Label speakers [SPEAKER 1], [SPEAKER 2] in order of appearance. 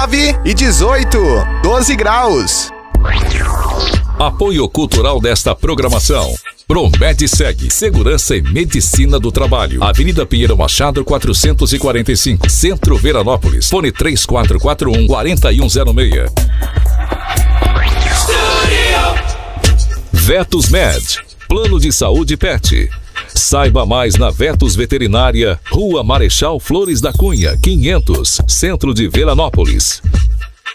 [SPEAKER 1] 19 e 18, 12 graus.
[SPEAKER 2] Apoio cultural desta programação: Promedsegue, Segurança e Medicina do Trabalho. Avenida Pinheiro Machado, 445, Centro Veranópolis. Fone 3441-4106. Vetos Med, Plano de Saúde Pet. Saiba mais na Vetos Veterinária, Rua Marechal Flores da Cunha, 500, Centro de Veranópolis.